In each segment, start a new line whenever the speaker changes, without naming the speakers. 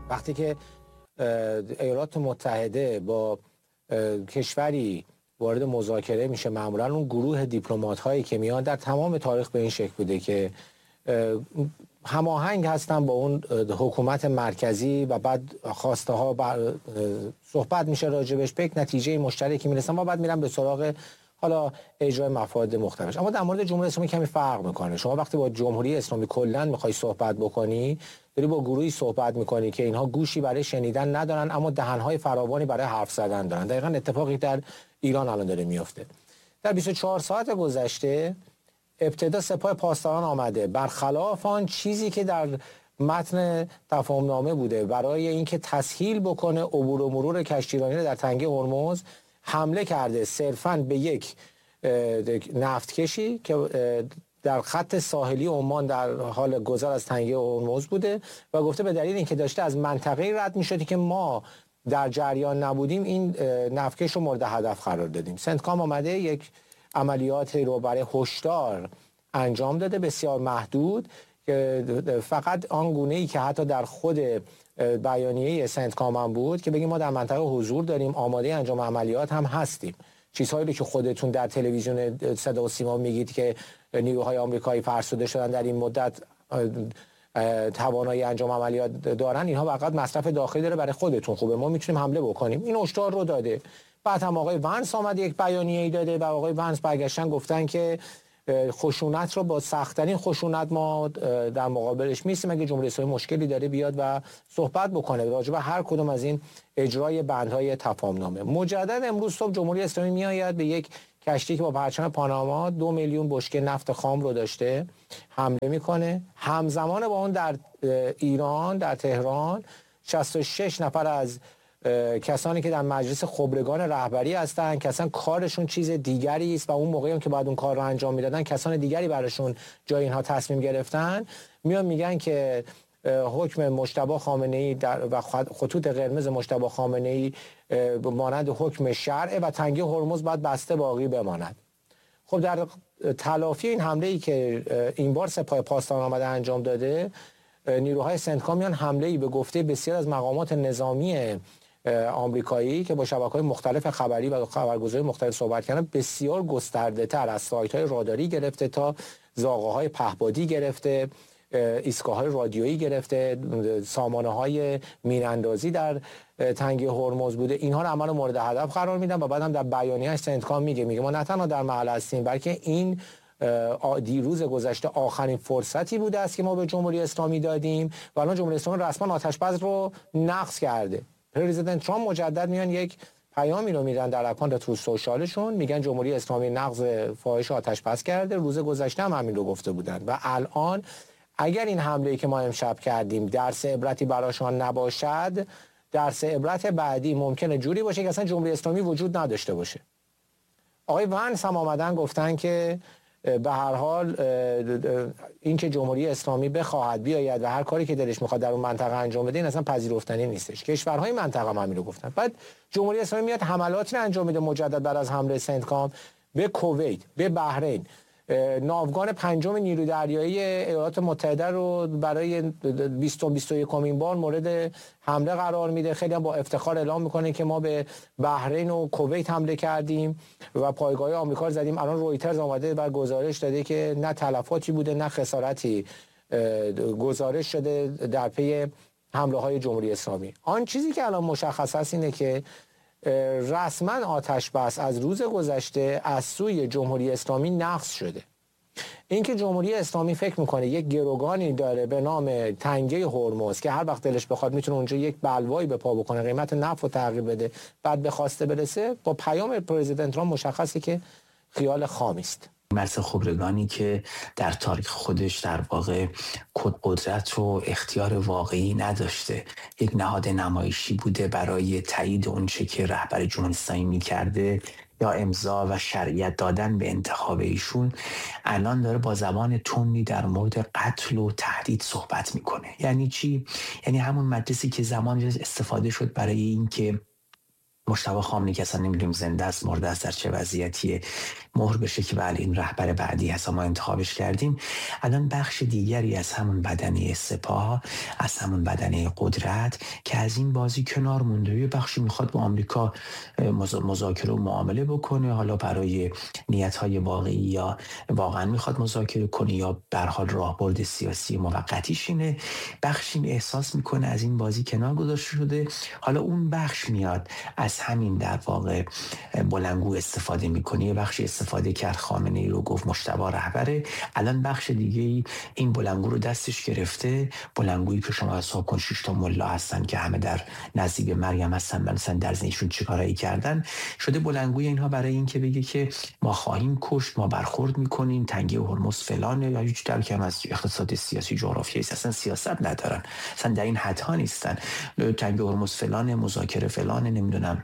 وقتی که ایالات متحده با کشوری وارد مذاکره میشه، معمولا اون گروه دیپلمات هایی که میان در تمام تاریخ به این شکل بوده که هماهنگ هستن با اون حکومت مرکزی و بعد خواسته ها صحبت میشه راجبش، به یک نتیجه مشترکی میرسن و بعد میرن به سراغ حالا اجرای مفاد مختلفش. اما در مورد جمهوری اسلامی کمی فرق میکنه. شما وقتی با جمهوری اسلامی کلا میخوای صحبت بکنی، داری با گروهی صحبت میکنی که اینها گوشی برای شنیدن ندارن اما دهنهای فراوانی برای حرف زدن دارن. دقیقاً اتفاقی در ایران الان داره میفته. در 24 ساعت گذشته ابتدا سپاه پاسداران آمده برخلاف آن چیزی که در متن تفاهمنامه بوده برای اینکه تسهیل بکنه عبور و مرور کشتیرانی در تنگه هرمز، حمله کرده صرفاً به یک نفتکشی که در خط ساحلی عمان در حال گذر از تنگه هرمز بوده و گفته به دلیل اینکه داشته از منطقه رد می‌شد که ما در جریان نبودیم این نفتکش رو مورد هدف قرار دادیم. سنتکام آمده یک عملیات رو برای هشدار انجام داده، بسیار محدود، که فقط آن گونه‌ای که حتی در خود بیانیه سنتکام هم بود که بگیم ما در منطقه حضور داریم، آماده انجام عملیات هم هستیم. چیزهایی که خودتون در تلویزیون صدا و سیما میگید که نیروهای آمریکایی فرسوده شدن در این مدت توانایی انجام عملیات دارن، اینها فقط مصرف داخلی داره، برای خودتون خوبه، ما میتونیم حمله بکنیم. این هشدار رو داده. بعد هم آقای ونس آمد یک بیانیه‌ای داده و آقای ونس برگشتن گفتن که خشونت رو با سخت‌ترین خشونت ما در مقابلش میستیم، اگه جمهوری اسلامی مشکلی داره بیاد و صحبت بکنه راجع به هر کدوم از این اجرای بندهای تفاهمنامه. مجدد امروز صبح جمهوری اسلامی میآید به یک کشتی که با پرچم پاناما 2 میلیون بشکه نفت خام رو داشته حمله میکنه. همزمان با اون در ایران، در تهران 66 نفر از کسانی که در مجلس خبرگان رهبری هستن که اصلا کارشون چیز دیگری است و اون موقعی هم که باید اون کار رو انجام میدادن کسان دیگری براشون جای اینها تصمیم گرفتن، میگن که حکم مجتبی خامنه‌ای و خطوط قرمز مجتبی خامنه‌ای مانند حکم شرع و تنگه هرمز باید بسته باقی بماند. خب در تلافی این حمله‌ای که این بار سپاه پاسداران آمده انجام داده، نیروهای سنتکام میان حمله‌ای به گفته بسیار از مقامات نظامی آمریکایی که با شبکه‌های مختلف خبری و خبرگزاری مختلف صحبت کردن، بسیار گسترده‌تر از سایت‌های راداری گرفته تا زاغه‌های پهپادی گرفته، ایستگاه‌های رادیویی گرفته، سامانه‌های میراندازی در تنگه هرمز بوده، اینها رو عمل مورد هدف قرار میدن و بعد هم در بیانیه سنتکام میگه ما نه تنها در محل هستیم بلکه این دیروز گذشته آخرین فرصتی بوده است که ما به جمهوری اسلامی دادیم و الان جمهوری اسلامی رسما آتش‌بس رو نقض کرده. پرزیدنت ترامپ مجدد میان یک پیامی رو میدن در اکانت تروث سوشالشون، میگن جمهوری اسلامی نقض فاحش آتش‌بس کرده. روز گذشته هم همین رو گفته بودن و الان اگر این حمله‌ای که ما امشب کردیم درس عبرتی براشان نباشد، درس عبرت بعدی ممکنه جوری باشه که اصلا جمهوری اسلامی وجود نداشته باشه. آقای ونس هم آمدن گفتن که به هر حال اینکه جمهوری اسلامی بخواهد بیاید و هر کاری که دلش میخواد در اون منطقه انجام بده این اصلا پذیرفتنی نیستش. کشورهای منطقه هم همین رو گفتن. بعد جمهوری اسلامی میاد حملاتی رو انجام میده مجدد بعد از حمله سنتکام به کویت، به بحرین. ناوگان پنجم نیروی دریایی ایالات متحده رو برای 21مین بار مورد حمله قرار میده. خیلی هم با افتخار اعلام میکنه که ما به بحرین و کویت حمله کردیم و پایگاه آمریکا رو زدیم. الان رویترز آمده و گزارش داده که نه تلفاتی بوده نه خسارتی گزارش شده در پی حمله های جمهوری اسلامی. آن چیزی که الان مشخص است اینه که رسما آتش بس از روز گذشته از سوی جمهوری اسلامی نقض شده. اینکه جمهوری اسلامی فکر میکنه یک گروگانی داره به نام تنگه هرمز که هر وقت دلش بخواد میتونه اونجا یک بلوایی به پا بکنه، قیمت نفت رو تغییر بده، بعد به خواسته برسه، با پیام پرزیدنت ترامپ مشخصه که خیال خامی است.
مرز خبرگانی که در تاریخ خودش در واقع قدرت و اختیار واقعی نداشته، یک نهاد نمایشی بوده برای تایید اونچه که رهبر جمهوری اسلامی می‌کرده یا امضا و شرعیت دادن به انتخاب ایشون، الان داره با زبان تندی در مورد قتل و تهدید صحبت میکنه. یعنی چی؟ یعنی همون مجلسی که زمان استفاده شد برای این که مجتبی خامنه‌ای که اصلا نمیدونیم زنده است مرده است در چه وضعیتیه مهر بشه که بله این رهبر بعدی هست ما انتخابش کردیم. الان بخش دیگری از همون بدنه سپاه، از همون بدنه قدرت که از این بازی کنار مونده، یه بخشی میخواد با آمریکا مذاکره و معامله بکنه، حالا برای نیت‌های واقعی یا واقعا میخواد مذاکره کنه یا به هر حال راهبرد سیاسی موقتیش اینه. بخشی احساس میکنه از این بازی کنار گذاشته شده، حالا اون بخش میاد از همین در واقع بلندگو استفاده میکنه. یه بخشی استفاده کرد خامنه‌ای رو گفت مجتبی رهبره، الان بخش دیگه این بلندگو رو دستش گرفته، بلندگویی که شما حساب کن 6 تا ملا هستن که همه در نزدیک مریم هستن، مثلا در ذهنشون چیکارایی کردن، شده بلندگوی اینها برای این که بگه که ما خواهیم کشت، ما برخورد میکنیم، تنگه هرمز فلانه، یا هیچ درکی هم از اقتصاد سیاسی جغرافیایی اصلا سیاست ندارن، اصلا در این حدها نیستن، تنگه هرمز فلانه، مذاکره فلانه، نمیدونم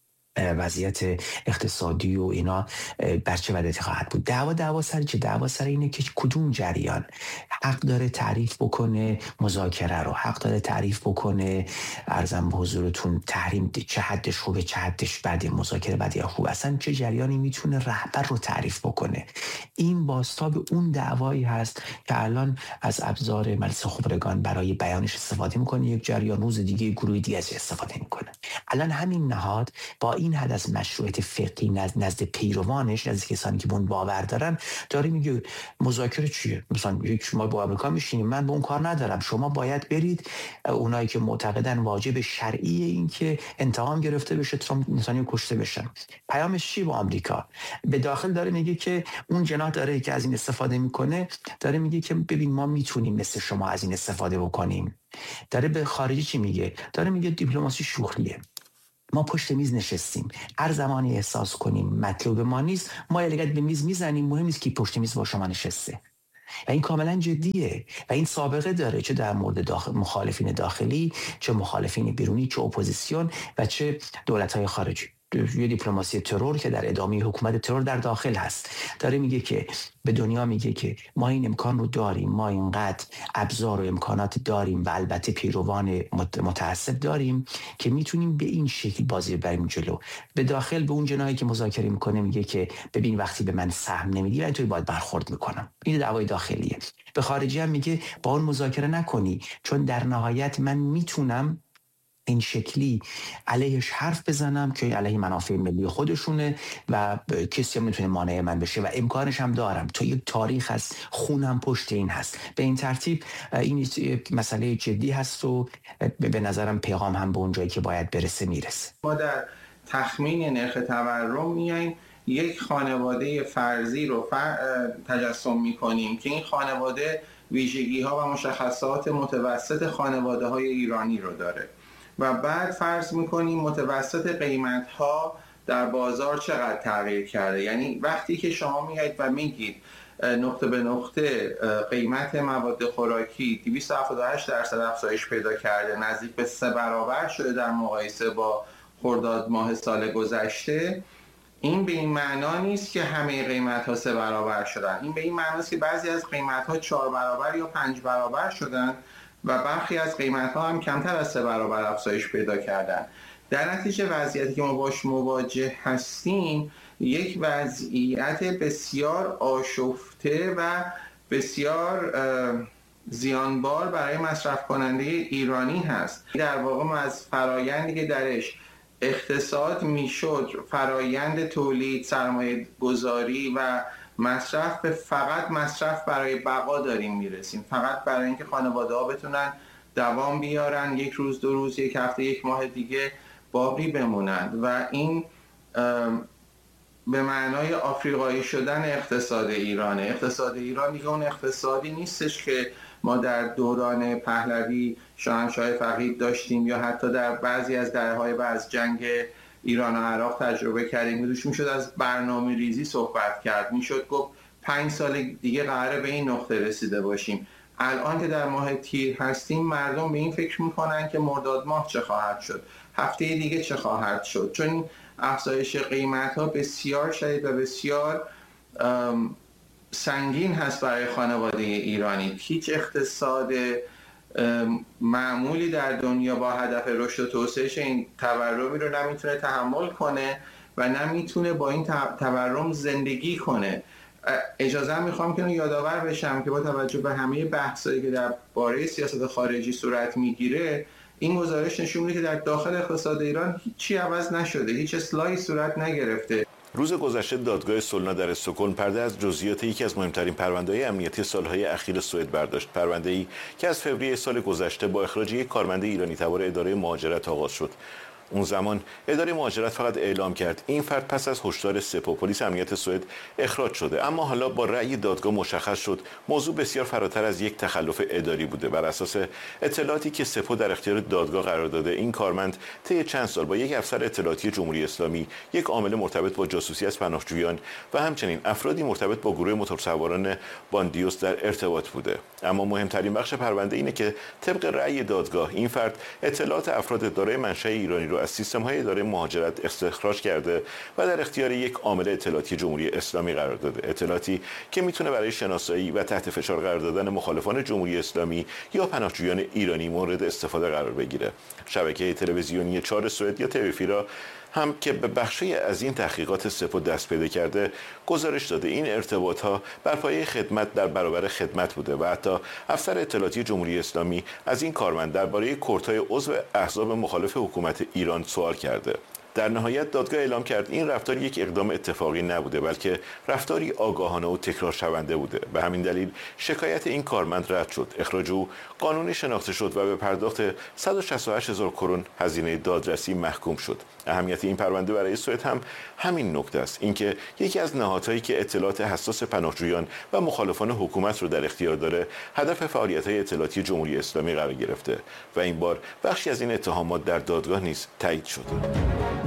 وضعیت اقتصادی و اینا بر چه وضعیتی خواهد بود. دعوا سر چه؟ دعوا سر اینه که کدوم جریان حق داره تعریف بکنه مذاکره رو، حق داره تعریف بکنه عرضم به حضورتون تحریم چه حدش خوبه چه حدش بده، مذاکره بده یا خوب، اصلا چه جریانی میتونه رهبر رو تعریف بکنه. این بازتاب اون دعوایی هست که الان از ابزار مجلس خبرگان برای بیانش استفاده میکنه، یک جریان روز دیگه گروه دیگه از استفاده میکنه. الان همین نهاد با این حد از مشروعیت فقهی نزد پیروانش، نزد کسانی که به اون باور دارن، داره میگه مذاکره چیه؟ مثلا شما با آمریکا میشینیم، من به اون کار ندارم، شما باید برید. اونایی که معتقدن واجب شرعی این که انتقام گرفته بشه، ترامپ انسانی کشته بشن، پیامش چی با آمریکا؟ به داخل داره میگه که اون جناح داره که از این استفاده میکنه، داره میگه که ببین ما میتونیم مثل شما از این استفاده بکنیم. داره به خارجی چی میگه؟ داره میگه دیپلماسی شوخیه، ما پشت میز نشستیم، هر زمانی احساس کنیم مطلوب ما نیست ما یه لگد به میز میزنیم، مهم نیست که پشت میز با شما نشسته. و این کاملا جدیه و این سابقه داره، چه در مورد مخالفین داخلی، چه مخالفین بیرونی، چه اپوزیسیون و چه دولت‌های خارجی. یه دیپلماسی ترور که در ادامه حکومت ترور در داخل هست، داره میگه که به دنیا میگه که ما این امکان رو داریم، ما اینقدر ابزار و امکانات داریم و البته پیروان متعصب داریم که میتونیم به این شکل بازی بریم جلو. به داخل به اون جناحی که مذاکره میکنه میگه که ببین وقتی به من سهم نمیدی من اینطوری باید برخورد میکنم. این دعوای داخلیه. به خارجی هم میگه با اون مذاکره نکنی، چون در نهایت من میتونم این شکلی علیهش حرف بزنم که علیه منافع ملی خودشونه و کسی هم میتونه مانع من بشه و امکانش هم دارم، تو یک تاریخ هست، خونم پشت این هست. به این ترتیب این مسئله جدی هست و به نظرم پیغام هم به اون جایی که باید برسه میرسه.
ما در تخمین نرخ تورم میایم یک خانواده فرضی رو تجسم میکنیم که این خانواده ویژگی ها و مشخصات متوسط خانواده های ایرانی رو داره و بعد فرض میکنیم متوسط قیمت ها در بازار چقدر تغییر کرده. یعنی وقتی که شما میایید و میگید نقطه به نقطه قیمت مواد خوراکی 278% افزایش پیدا کرده، نزدیک به 3 برابر شده در مقایسه با خرداد ماه سال گذشته، این به این معنا نیست که همه قیمت ها 3 برابر شدن. این به این معنا است که بعضی از قیمت ها 4 برابر یا 5 برابر شدن و برخی از قیمت ها هم کمتر از 3 برابر افزایش پیدا کردن. در نتیجه وضعیتی که ما باش مواجه هستیم یک وضعیت بسیار آشفته و بسیار زیانبار برای مصرف کننده ایرانی هست. در واقع ما از فرایندی که درش اقتصاد میشد فرایند تولید، سرمایه گذاری و مصرف به فقط مصرف برای بقا داریم میرسیم، فقط برای اینکه خانواده ها بتونن دوام بیارن، یک روز دو روز یک هفته یک ماه دیگه باقی بمونند و این به معنای آفریقایی شدن اقتصاد ایرانه. اقتصاد ایران دیگه اون اقتصادی نیستش که ما در دوران پهلوی شاهنشاه فقید داشتیم یا حتی در بعضی از دهه‌های بعد از جنگ ایران و عراق تجربه کردیم. روش میشد از برنامه ریزی صحبت کرد، میشد گفت 5 سال دیگه قراره به این نقطه رسیده باشیم. الان که در ماه تیر هستیم مردم به این فکر میکنن که مرداد ماه چه خواهد شد، هفته دیگه چه خواهد شد، چون افزایش قیمت ها بسیار شدید و بسیار سنگین هست برای خانواده ایرانی. هیچ اقتصاد معمولی در دنیا با هدف رشد و توسعه این تورمی رو نمیتونه تحمل کنه و نمیتونه با این تورم زندگی کنه. اجازه میخوام که یادآور بشم که با توجه به همه بحثایی که در باره سیاست خارجی صورت میگیره، این گزارش نشون میده که در داخل اقتصاد ایران هیچی عوض نشده، هیچ اصلاحی صورت نگرفته.
روز گذشته دادگاه سولنا در استکهلم پرده از جزئیات یکی از مهمترین پرونده‌های امنیتی سالهای اخیر سوئد برداشت. پرونده‌ای که از فوریه سال گذشته با اخراج یک کارمند ایرانی تبار اداره مهاجرت آغاز شد. اون زمان اداره مهاجرت فقط اعلام کرد این فرد پس از هشدار سپاه پلیس امنیت سوئد اخراج شده، اما حالا با رأی دادگاه مشخص شد موضوع بسیار فراتر از یک تخلف اداری بوده. بر اساس اطلاعاتی که سپاه در اختیار دادگاه قرار داده، این کارمند طی چند سال با یک افسر اطلاعاتی جمهوری اسلامی، یک عامل مرتبط با جاسوسی از پناهجویان و همچنین افرادی مرتبط با گروه موتورسواران باندیوس در ارتباط بوده. اما مهمترین بخش پرونده اینه که طبق رأی دادگاه این فرد اطلاعات افراد دارای منشأ ایرانی رو از سیستم‌های اداره مهاجرت استخراج کرده و در اختیار یک عامل اطلاعاتی جمهوری اسلامی قرار داده. اطلاعاتی که میتونه برای شناسایی و تحت فشار قرار دادن مخالفان جمهوری اسلامی یا پناهجویان ایرانی مورد استفاده قرار بگیره. شبکه تلویزیونی 4 سوئد یا تلویفیرا هم که به بخشی از این تحقیقات سپاه دست پیدا کرده گزارش داده این ارتباط‌ها بر پایه خدمت در برابر خدمت بوده و حتی افسر اطلاعاتی جمهوری اسلامی از این کارمند درباره کورتای عضو احزاب مخالف حکومت ایران سوال کرده. در نهایت دادگاه اعلام کرد این رفتار یک اقدام اتفاقی نبوده، بلکه رفتاری آگاهانه و تکرار شونده بوده. به همین دلیل شکایت این کارمند رد شد. اخراج او قانونی شناخته شد و به پرداخت 168,000 کرون هزینه دادرسی محکوم شد. اهمیت این پرونده برای سوئد هم همین نکته است، اینکه یکی از نهادهایی که اطلاعات حساس پناهجویان و مخالفان حکومت رو در اختیار داره، هدف فعالیت‌های اطلاعاتی جمهوری اسلامی قرار گرفته و این بار بخشی از این اتهامات در دادگاه نیز تایید شد.